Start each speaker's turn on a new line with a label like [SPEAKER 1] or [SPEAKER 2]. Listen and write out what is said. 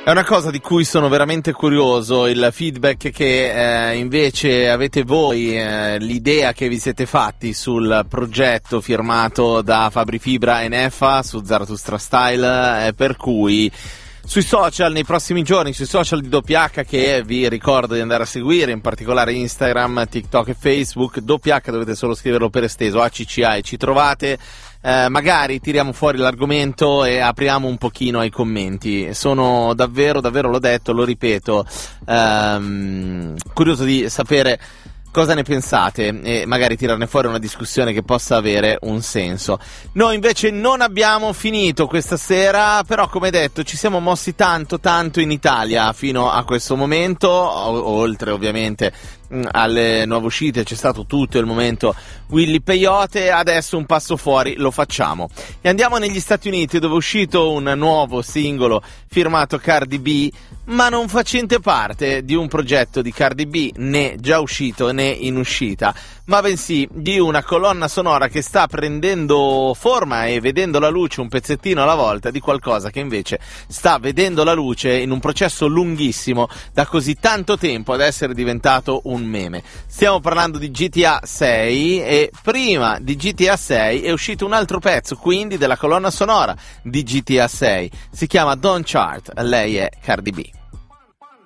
[SPEAKER 1] È una cosa di cui sono veramente curioso, il feedback che invece avete voi, l'idea che vi siete fatti sul progetto firmato da Fabri Fibra e Neffa su Zarathustra Style, per cui sui social, nei prossimi giorni, sui social di WH, che vi ricordo di andare a seguire, in particolare Instagram, TikTok e Facebook, WH dovete solo scriverlo per esteso, ACCA, e ci trovate. Magari tiriamo fuori l'argomento e apriamo un pochino ai commenti. Sono davvero, l'ho detto, lo ripeto, curioso di sapere cosa ne pensate e magari tirarne fuori una discussione che possa avere un senso. Noi invece non abbiamo finito questa sera, però come detto ci siamo mossi tanto in Italia fino a questo momento, oltre ovviamente alle nuove uscite c'è stato tutto il momento Willy Peyote. Adesso un passo fuori lo facciamo e andiamo negli Stati Uniti, dove è uscito un nuovo singolo firmato Cardi B, ma non facente parte di un progetto di Cardi B né già uscito né in uscita, ma bensì di una colonna sonora che sta prendendo forma e vedendo la luce un pezzettino alla volta di qualcosa che invece sta vedendo la luce in un processo lunghissimo da così tanto tempo ad essere diventato un meme. Stiamo parlando di GTA 6 e prima di GTA 6 è uscito un altro pezzo, quindi della colonna sonora di GTA 6. Si chiama Don't Chart, lei è Cardi B.